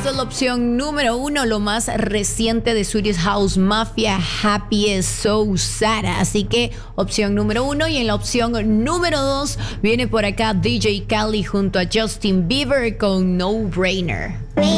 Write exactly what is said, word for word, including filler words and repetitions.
con la opción número uno, lo más reciente de Swedish House Mafia, Happy is So Sad. Así que opción número uno, y en la opción número dos viene por acá D J Khaled junto a Justin Bieber con No Brainer.